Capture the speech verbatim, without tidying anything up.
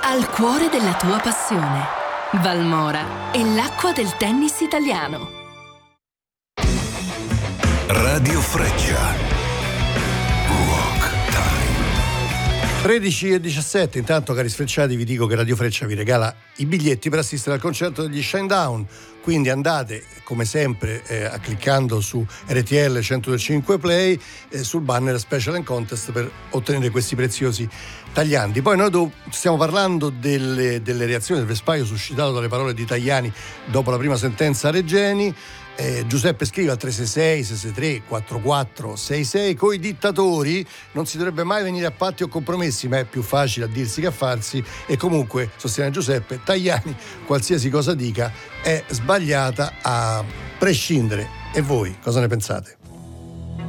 Al cuore della tua passione. Valmora è l'acqua del tennis italiano. Radio Freccia. Rock Time. tredici e diciassette. Intanto, cari sfrecciati, vi dico che Radio Freccia vi regala i biglietti per assistere al concerto degli Shinedown. Quindi andate, come sempre, eh, cliccando su R T L centocinque Play, eh, sul banner Special and Contest per ottenere questi preziosi tagliandi. Poi noi do- stiamo parlando delle, delle reazioni del vespaio suscitato dalle parole di Tajani dopo la prima sentenza a Regeni. Eh, Giuseppe scrive al tre sei sei sei sei tre quattro quattro sei sei: coi dittatori non si dovrebbe mai venire a patti o compromessi, ma è più facile a dirsi che a farsi. E comunque, sostiene Giuseppe, Tajani, qualsiasi cosa dica, è sbagliata a prescindere. E voi cosa ne pensate?